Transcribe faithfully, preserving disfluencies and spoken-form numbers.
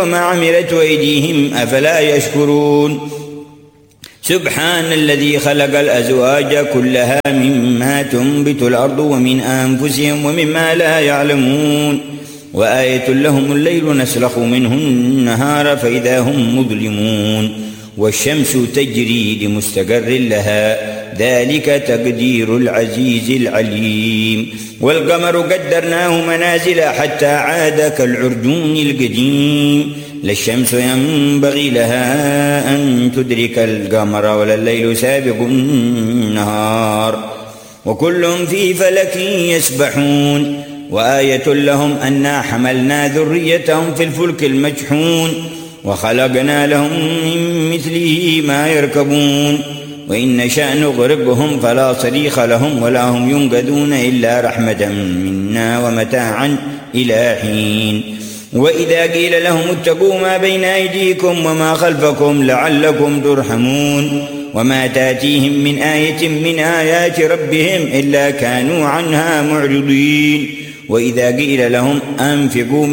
وما عملت أيديهم أفلا يشكرون سبحان الذي خلق الأزواج كلها مما تنبت الأرض ومن أنفسهم ومما لا يعلمون وآية لهم الليل نسلخ منه النهار فإذا هم مظلمون والشمس تجري لمستقر لها ذلك تقدير العزيز العليم والقمر قدرناه منازل حتى عاد كالعرجون القديم لا الشمس ينبغي لها أن تدرك القمر ولا الليل سابق النهار وكل في فلك يسبحون وآية لهم أنا حملنا ذريتهم في الفلك المجحون وخلقنا لهم من مثله ما يركبون وإن نشأ نغرقهم فلا صريخ لهم ولا هم ينقذون إلا رحمة منا ومتاعا إلى حين وإذا قيل لهم اتقوا ما بين أيديكم وما خلفكم لعلكم ترحمون وما تأتيهم من آية من آيات ربهم إلا كانوا عنها معرضين وإذا قيل لهم أنفقوا